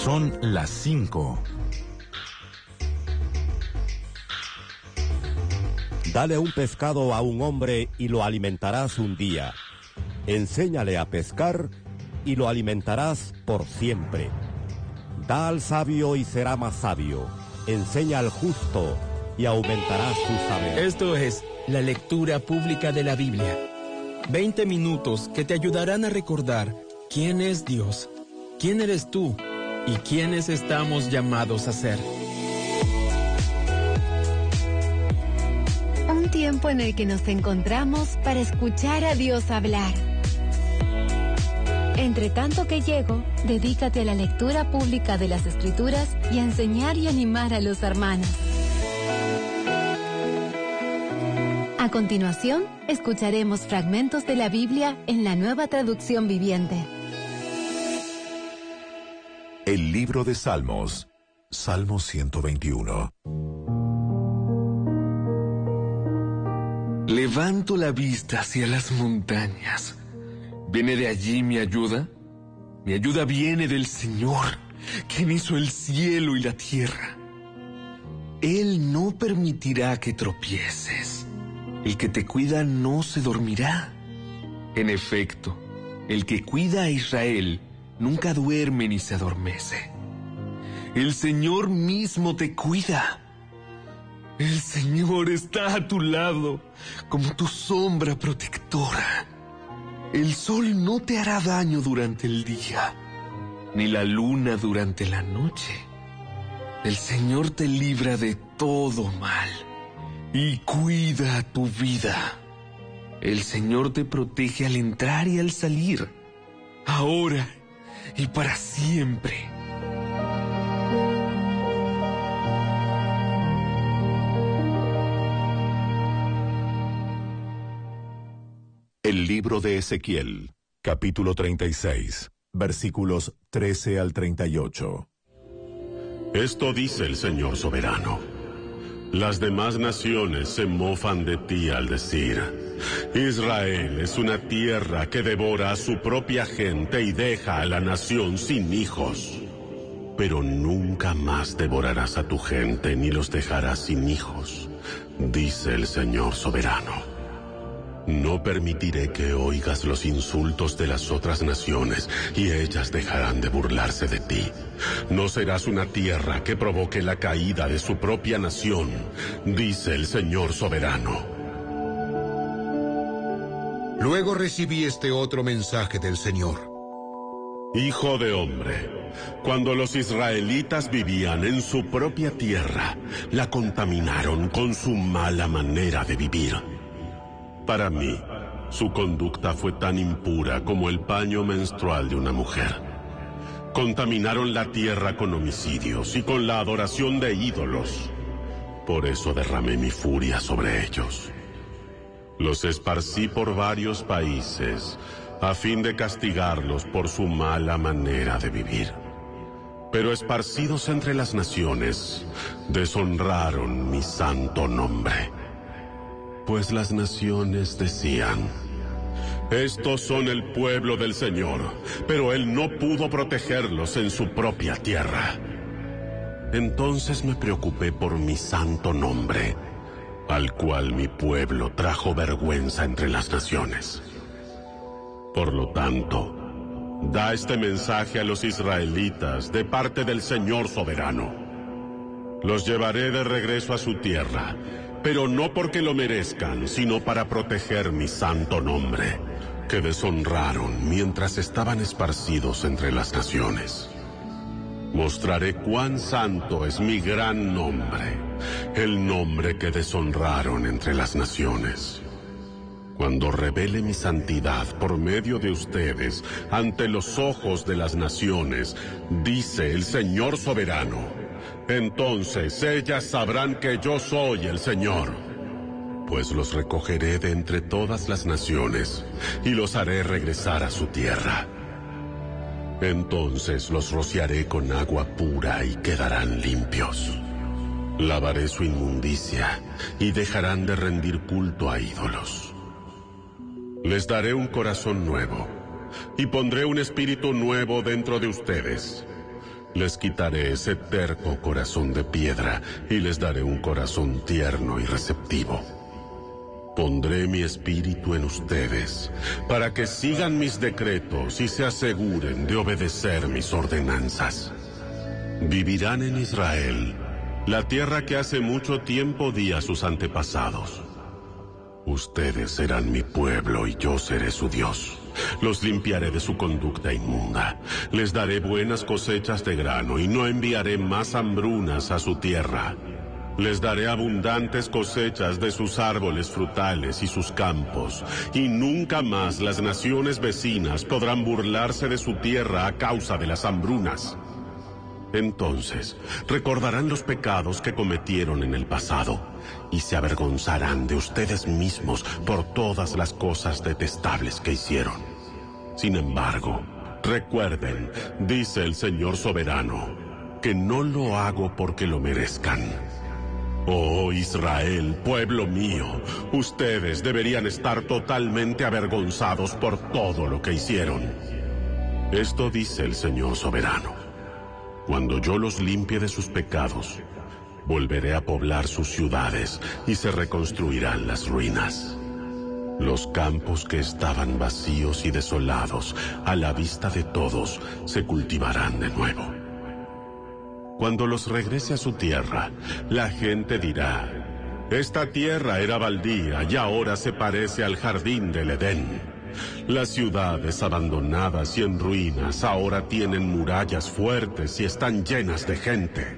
Son las 5. Dale un pescado a un hombre y lo alimentarás un día. Enséñale a pescar y lo alimentarás por siempre. Da al sabio y será más sabio. Enseña al justo y aumentarás su saber. Esto es la lectura pública de la Biblia. 20 minutos que te ayudarán a recordar quién es Dios, quién eres tú y quiénes estamos llamados a ser. Un tiempo en el que nos encontramos para escuchar a Dios hablar. Entre tanto que llego, dedícate a la lectura pública de las Escrituras y a enseñar y animar a los hermanos. A continuación, escucharemos fragmentos de la Biblia en la Nueva Traducción Viviente. El libro de Salmos, Salmo 121. Levanto la vista hacia las montañas. ¿Viene de allí mi ayuda? Mi ayuda viene del Señor, quien hizo el cielo y la tierra. Él no permitirá que tropieces. El que te cuida no se dormirá. En efecto, el que cuida a Israel nunca duerme ni se adormece. El Señor mismo te cuida. El Señor está a tu lado, como tu sombra protectora. El sol no te hará daño durante el día, ni la luna durante la noche. El Señor te libra de todo mal y cuida tu vida. El Señor te protege al entrar y al salir, ahora y para siempre. El libro de Ezequiel, capítulo 36, versículos 13 al 38. Esto dice el Señor soberano. Las demás naciones se mofan de ti al decir: Israel es una tierra que devora a su propia gente y deja a la nación sin hijos. Pero nunca más devorarás a tu gente ni los dejarás sin hijos, dice el Señor soberano. No permitiré que oigas los insultos de las otras naciones, y ellas dejarán de burlarse de ti. No serás una tierra que provoque la caída de su propia nación, dice el Señor soberano. Luego recibí este otro mensaje del Señor. Hijo de hombre, cuando los israelitas vivían en su propia tierra, la contaminaron con su mala manera de vivir. Para mí, su conducta fue tan impura como el paño menstrual de una mujer. Contaminaron la tierra con homicidios y con la adoración de ídolos. Por eso derramé mi furia sobre ellos. Los esparcí por varios países, a fin de castigarlos por su mala manera de vivir. Pero esparcidos entre las naciones, deshonraron mi santo nombre. Pues las naciones decían: estos son el pueblo del Señor, pero Él no pudo protegerlos en su propia tierra. Entonces me preocupé por mi santo nombre, al cual mi pueblo trajo vergüenza entre las naciones. Por lo tanto, da este mensaje a los israelitas de parte del Señor soberano. Los llevaré de regreso a su tierra, pero no porque lo merezcan, sino para proteger mi santo nombre, que deshonraron mientras estaban esparcidos entre las naciones. Mostraré cuán santo es mi gran nombre, el nombre que deshonraron entre las naciones. Cuando revele mi santidad por medio de ustedes ante los ojos de las naciones, dice el Señor soberano, entonces ellas sabrán que yo soy el Señor, pues los recogeré de entre todas las naciones y los haré regresar a su tierra. Entonces los rociaré con agua pura y quedarán limpios. Lavaré su inmundicia y dejarán de rendir culto a ídolos. Les daré un corazón nuevo y pondré un espíritu nuevo dentro de ustedes. Les quitaré ese terco corazón de piedra y les daré un corazón tierno y receptivo. Pondré mi espíritu en ustedes para que sigan mis decretos y se aseguren de obedecer mis ordenanzas. Vivirán en Israel, la tierra que hace mucho tiempo di a sus antepasados. Ustedes serán mi pueblo y yo seré su Dios. Los limpiaré de su conducta inmunda. Les daré buenas cosechas de grano y no enviaré más hambrunas a su tierra. Les daré abundantes cosechas de sus árboles frutales y sus campos, y nunca más las naciones vecinas podrán burlarse de su tierra a causa de las hambrunas. Entonces recordarán los pecados que cometieron en el pasado y se avergonzarán de ustedes mismos por todas las cosas detestables que hicieron. Sin embargo, recuerden, dice el Señor soberano, que no lo hago porque lo merezcan. Oh Israel, pueblo mío, ustedes deberían estar totalmente avergonzados por todo lo que hicieron. Esto dice el Señor soberano. Cuando yo los limpie de sus pecados, volveré a poblar sus ciudades y se reconstruirán las ruinas. Los campos que estaban vacíos y desolados a la vista de todos se cultivarán de nuevo. Cuando los regrese a su tierra, la gente dirá: esta tierra era baldía y ahora se parece al jardín del Edén. Las ciudades abandonadas y en ruinas ahora tienen murallas fuertes y están llenas de gente.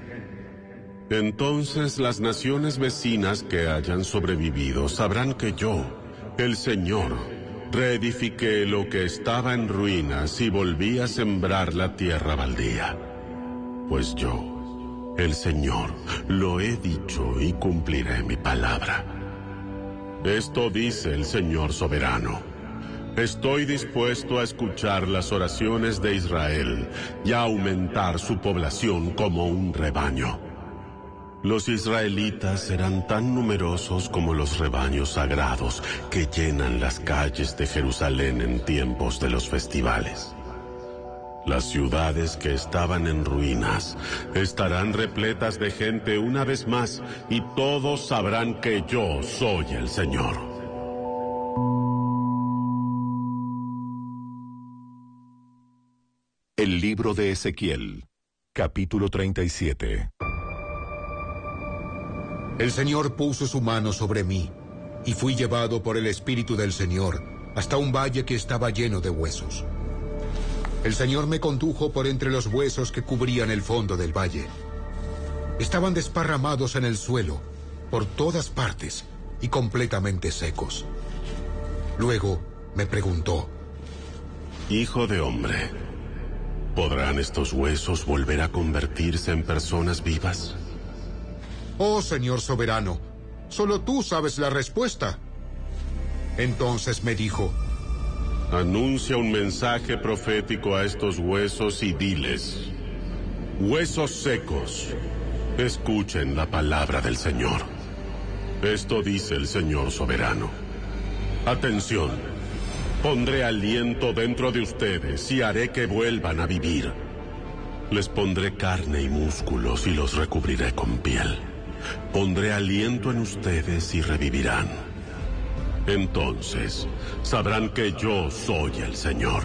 Entonces las naciones vecinas que hayan sobrevivido sabrán que yo, el Señor, reedifiqué lo que estaba en ruinas y volví a sembrar la tierra baldía. Pues yo, el Señor, lo he dicho y cumpliré mi palabra. Esto dice el Señor soberano. Estoy dispuesto a escuchar las oraciones de Israel y a aumentar su población como un rebaño. Los israelitas serán tan numerosos como los rebaños sagrados que llenan las calles de Jerusalén en tiempos de los festivales. Las ciudades que estaban en ruinas estarán repletas de gente una vez más y todos sabrán que yo soy el Señor. El libro de Ezequiel, capítulo 37. El Señor puso su mano sobre mí, y fui llevado por el Espíritu del Señor hasta un valle que estaba lleno de huesos. El Señor me condujo por entre los huesos que cubrían el fondo del valle. Estaban desparramados en el suelo, por todas partes, y completamente secos. Luego me preguntó: Hijo de hombre, ¿podrán estos huesos volver a convertirse en personas vivas? Oh, Señor soberano, solo tú sabes la respuesta. Entonces me dijo: Anuncia un mensaje profético a estos huesos y diles: huesos secos, escuchen la palabra del Señor. Esto dice el Señor soberano. Atención, pondré aliento dentro de ustedes y haré que vuelvan a vivir. Les pondré carne y músculos y los recubriré con piel. Pondré aliento en ustedes y revivirán. Entonces sabrán que yo soy el Señor.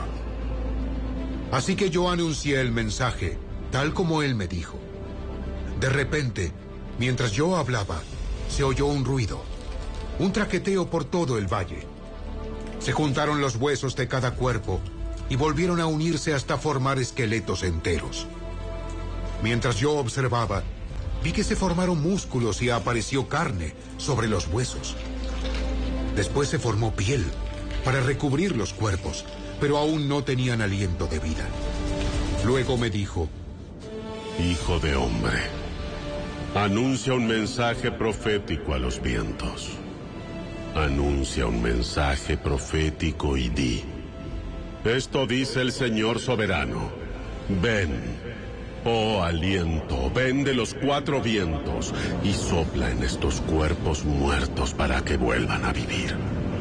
Así que yo anuncié el mensaje, tal como él me dijo. De repente, mientras yo hablaba, se oyó un ruido, un traqueteo por todo el valle. Se juntaron los huesos de cada cuerpo y volvieron a unirse hasta formar esqueletos enteros. Mientras yo observaba, vi que se formaron músculos y apareció carne sobre los huesos. Después se formó piel para recubrir los cuerpos, pero aún no tenían aliento de vida. Luego me dijo: Hijo de hombre, anuncia un mensaje profético a los vientos. Anuncia un mensaje profético y di: esto dice el Señor soberano. Ven, oh aliento, ven de los cuatro vientos y sopla en estos cuerpos muertos para que vuelvan a vivir.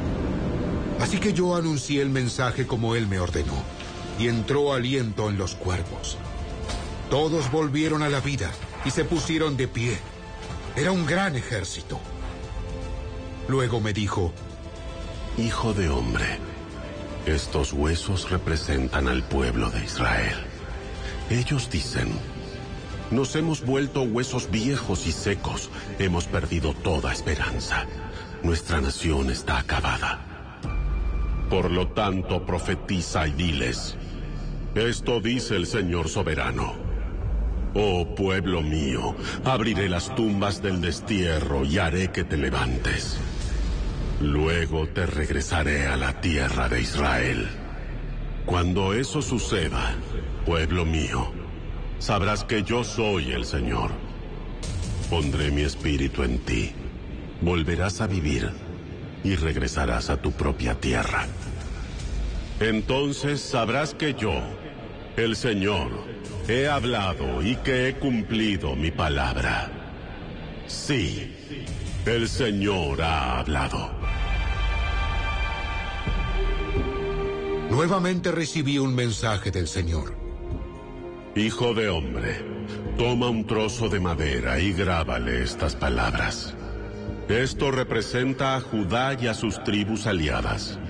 Así que yo anuncié el mensaje como él me ordenó, y entró aliento en los cuerpos. Todos volvieron a la vida y se pusieron de pie. Era un gran ejército. Luego me dijo: Hijo de hombre, estos huesos representan al pueblo de Israel. Ellos dicen: nos hemos vuelto huesos viejos y secos, hemos perdido toda esperanza. Nuestra nación está acabada. Por lo tanto, profetiza y diles: esto dice el Señor soberano. Oh pueblo mío, abriré las tumbas del destierro y haré que te levantes. Luego te regresaré a la tierra de Israel. Cuando eso suceda, pueblo mío, sabrás que yo soy el Señor. Pondré mi espíritu en ti, volverás a vivir y regresarás a tu propia tierra. Entonces sabrás que yo, el Señor, he hablado y que he cumplido mi palabra. Sí, el Señor ha hablado. Nuevamente recibí un mensaje del Señor. Hijo de hombre, toma un trozo de madera y grábale estas palabras. Esto representa a Judá y a sus tribus aliadas.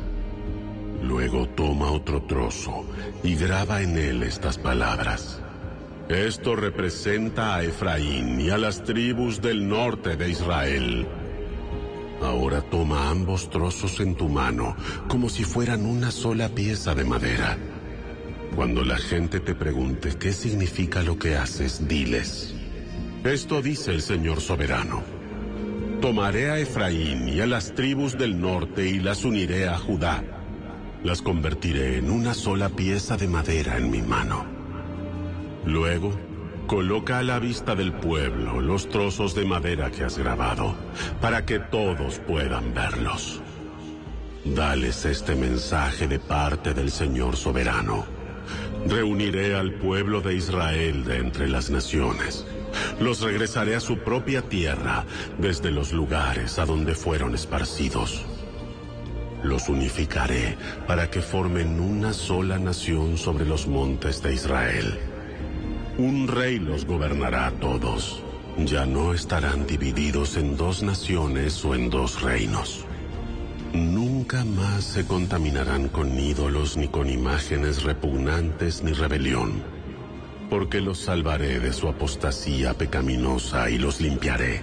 Luego toma otro trozo y graba en él estas palabras. Esto representa a Efraín y a las tribus del norte de Israel. Ahora toma ambos trozos en tu mano, como si fueran una sola pieza de madera. Cuando la gente te pregunte qué significa lo que haces, diles: esto dice el Señor soberano. Tomaré a Efraín y a las tribus del norte y las uniré a Judá. Las convertiré en una sola pieza de madera en mi mano. Luego, coloca a la vista del pueblo los trozos de madera que has grabado, para que todos puedan verlos. Dales este mensaje de parte del Señor soberano. Reuniré al pueblo de Israel de entre las naciones. Los regresaré a su propia tierra, desde los lugares a donde fueron esparcidos. Los unificaré para que formen una sola nación sobre los montes de Israel. Un rey los gobernará a todos. Ya no estarán divididos en dos naciones o en dos reinos. Nunca más se contaminarán con ídolos, ni con imágenes repugnantes, ni rebelión, porque los salvaré de su apostasía pecaminosa y los limpiaré.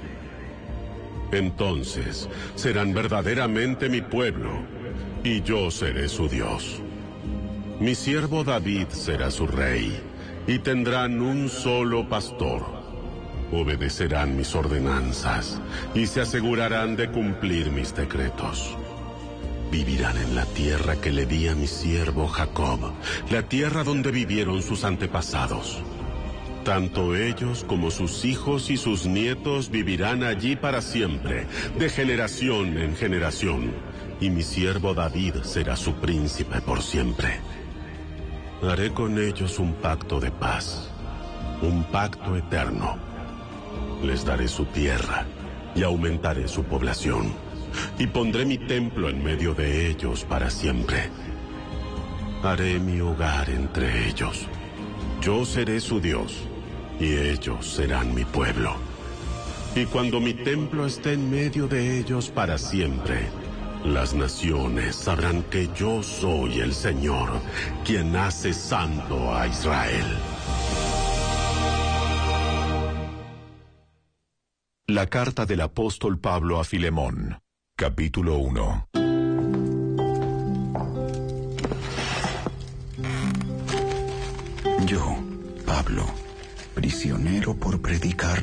Entonces serán verdaderamente mi pueblo, y yo seré su Dios. Mi siervo David será su rey, y tendrán un solo pastor. Obedecerán mis ordenanzas, y se asegurarán de cumplir mis decretos. Vivirán en la tierra que le di a mi siervo Jacob, la tierra donde vivieron sus antepasados. Tanto ellos como sus hijos y sus nietos vivirán allí para siempre, de generación en generación, y mi siervo David será su príncipe por siempre. Haré con ellos un pacto de paz, un pacto eterno. Les daré su tierra y aumentaré su población, y pondré mi templo en medio de ellos para siempre. Haré mi hogar entre ellos. Yo seré su Dios, y ellos serán mi pueblo. Y cuando mi templo esté en medio de ellos para siempre, las naciones sabrán que yo soy el Señor, quien hace santo a Israel. La carta del apóstol Pablo a Filemón, capítulo 1. Yo, Pablo, prisionero por predicar